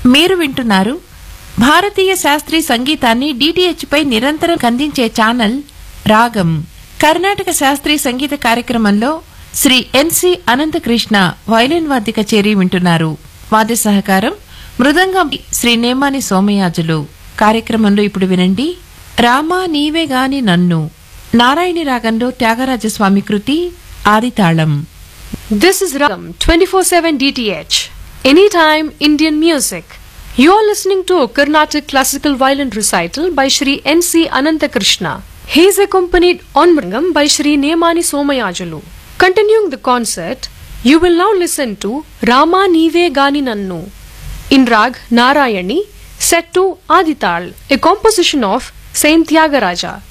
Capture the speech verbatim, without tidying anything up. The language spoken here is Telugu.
మీరు వింటున్నారు భారతీయ శాస్త్రీయ సంగీతాన్ని డిటిహెచ్ పై నిరంతరం అందించే ఛానల్ రాగం. కర్ణాటక శాస్త్రీయ సంగీత కార్యక్రమంలో శ్రీ ఎన్సి అనంతకృష్ణ వయలిన్ వాద్య కచేరీ వింటున్నారు. వాద్య సహకారం మృదంగం శ్రీ నేమాని సోమయాజులు. కార్యక్రమంలో ఇప్పుడు వినండి రామా నీవే గాని నన్ను, నారాయణి రాగంలో త్యాగరాజస్వామి కృతి, ఆదితాళం. This is Ragam twenty-four seven D T H, anytime Indian music. You are listening to a Carnatic classical violin recital by Shri N C Anantakrishna. He is accompanied on mridangam by Shri Nemani Somayajulu. Continuing the concert, you will now listen to Rama Neeve Gani Nannu in Rag Narayani, set to Adital, a composition of Saint Tyagaraja.